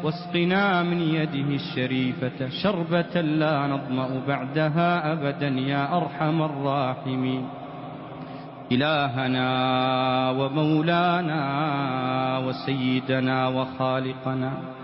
واسقنا من يده الشريفة شربة لا نظمأ بعدها أبدا يا أرحم الراحمين. إلهنا ومولانا وسيدنا وخالقنا،